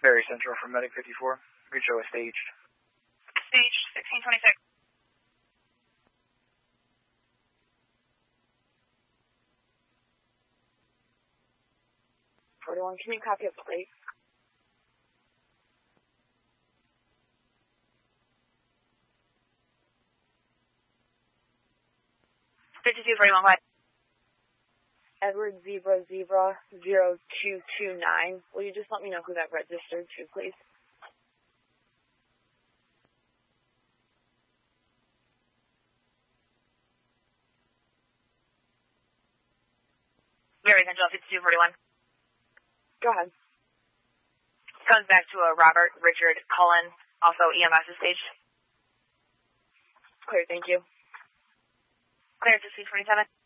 Very Central from Medic 54. Good show is staged. Staged 1626. 41, can you copy a plate? 5241, what? Edward Zebra 0229. Will you just let me know who that registered to, please? Very Central 5241. Go ahead. Comes back to a Robert Richard Cullen, also EMS is staged. Clear, thank you. Clear to C27.